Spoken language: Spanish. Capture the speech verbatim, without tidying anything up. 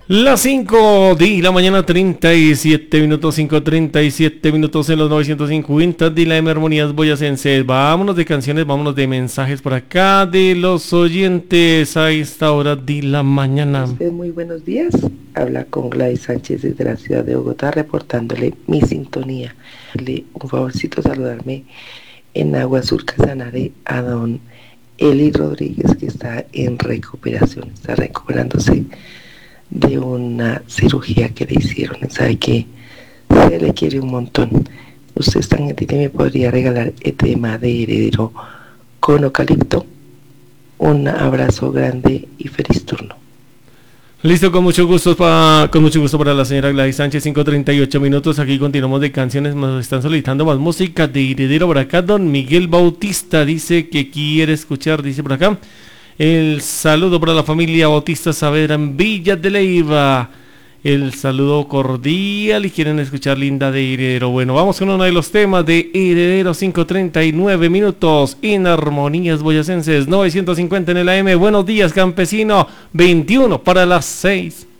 Las cinco de la mañana, treinta y siete minutos, cinco treinta y siete minutos en los novecientos cincuenta de la M Armonías Boyacenses. Vámonos de canciones, vámonos de mensajes por acá de los oyentes a esta hora de la mañana. Usted, muy buenos días. Habla con Gladys Sánchez desde la ciudad de Bogotá, reportándole mi sintonía. Le un favorcito saludarme en Agua Sur Casanare a don Eli Rodríguez, que está en recuperación, está recuperándose de una cirugía que le hicieron. Sabe que se le quiere un montón. Usted es tan gentil que me podría regalar el tema de Heredero con eucalipto. Un abrazo grande y feliz turno. Listo, con mucho gusto pa, con mucho gusto para la señora Gladys Sánchez. Cinco treinta y ocho minutos, aquí continuamos de canciones, nos están solicitando más música de Heredero por acá. Don Miguel Bautista dice que quiere escuchar, dice por acá, el saludo para la familia Bautista Saavedra en Villa de Leyva. El saludo cordial y quieren escuchar Linda de Heredero. Bueno, vamos con uno de los temas de Heredero. Cinco treinta y nueve minutos en Armonías Boyacenses novecientos cincuenta en el A M. Buenos días, campesino. veintiuno para las seis.